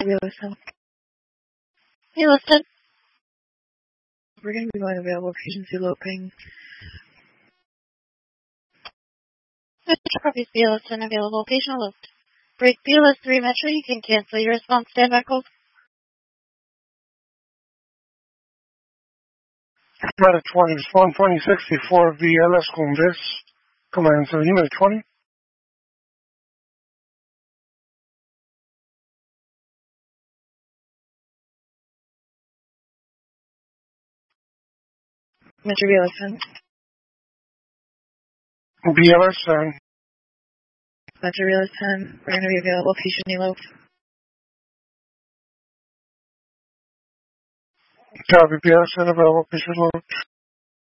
We listen. Hey, listen. We're going to be going available patients eloping. Copies BLS 10 available. Patient eloped. Break BLS 3 Metro. You can cancel your response. Stand by call. Matter 20, respond 2064 VLS con this. Command, so email 20. Metro BLS 10. BLS 10. Metro BLS 10. We're going to be available patient eloped. Copy BLS 10 available, patient eloped.